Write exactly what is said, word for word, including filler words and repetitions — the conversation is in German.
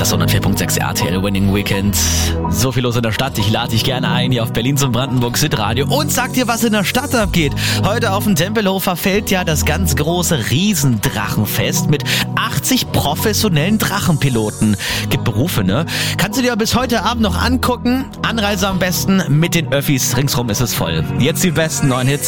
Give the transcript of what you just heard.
Das hundertvier Komma sechs R T L Winning Weekend. So viel los in der Stadt. Ich lade dich gerne ein hier auf Berlin zum Brandenburg Sit Radio und sag dir, was in der Stadt abgeht. Heute auf dem Tempelhof verfällt ja das ganz große Riesendrachenfest mit achtzig professionellen Drachenpiloten. Gibt Berufe, ne? Kannst du dir bis heute Abend noch angucken. Anreise am besten mit den Öffis. Ringsrum ist es voll. Jetzt die besten neuen Hits.